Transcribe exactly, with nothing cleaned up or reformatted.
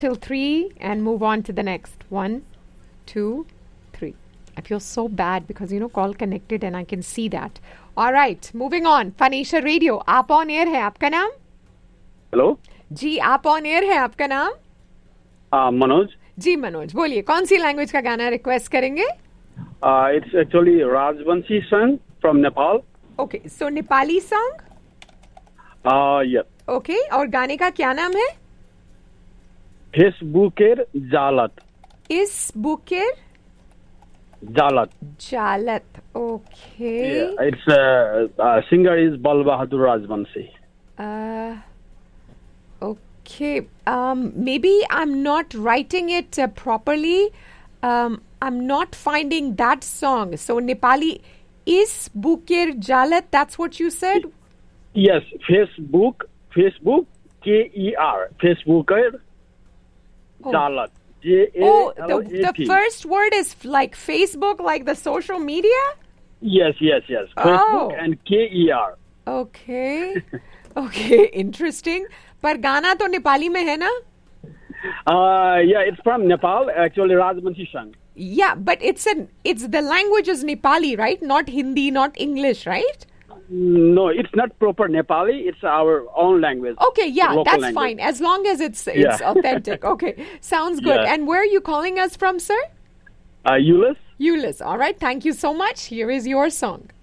till three and move on to the next. One, two, three. I feel so bad because, you know, call connected and I can see that. All right, moving on. Fanisha Radio. आप on air है, आपका नाम? Hello जी, आप on air है, आपका नाम? मनोज जी मनोज, बोलिए कौन सी लैंग्वेज का गाना रिक्वेस्ट करेंगे? It's actually Rajvanshi song from Nepal. Okay, so Nepali song. या ओके, और गाने का क्या नाम है? फेसबुकेर जालत. इस बुकेर जालत. जालत. ओके. इट्स सिंगर इज बल बहादुर Rajvanshi. Okay, um, maybe I'm not writing it uh, properly. Um, I'm not finding that song. So Nepali is Bukir Jalat. That's what you said? Yes, Facebook, Facebook, K E R, Facebooker Oh. Jalat. J A Oh, L A T. the, the first word is like Facebook, like the social media? Yes, yes, yes. Facebook Oh. and K E R. Okay. Okay, interesting. पर गाना तो नेपाली में है ना? Uh, yeah, it's from Nepal. Actually, Rajvanshi song. Yeah, but it's an it's the language is Nepali, right? Not Hindi, not English, right? No, it's not proper Nepali. It's our own language. Okay, yeah, local that's language. fine. As long as it's it's Yeah. authentic. Okay, sounds good. Yeah. And where are you calling us from, sir? Uh, Euless? Euless. All right. Thank you so much. Here is your song.